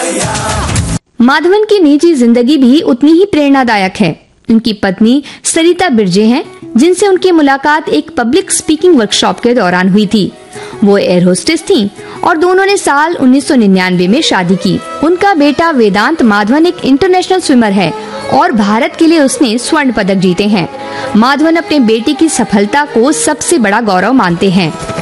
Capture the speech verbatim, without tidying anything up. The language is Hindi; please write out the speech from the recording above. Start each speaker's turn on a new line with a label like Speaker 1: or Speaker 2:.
Speaker 1: माधवन की निजी जिंदगी भी उतनी ही प्रेरणादायक है। उनकी पत्नी सरिता बिरजे हैं, जिनसे उनकी मुलाकात एक पब्लिक स्पीकिंग वर्कशॉप के दौरान हुई थी। वो एयर होस्टेस थीं और दोनों ने साल उन्नीस सौ निन्यानवे में शादी की। उनका बेटा वेदांत माधवन एक इंटरनेशनल स्विमर है और भारत के लिए उसने स्वर्ण पदक जीते हैं। माधवन अपने बेटे की सफलता को सबसे बड़ा गौरव मानते हैं।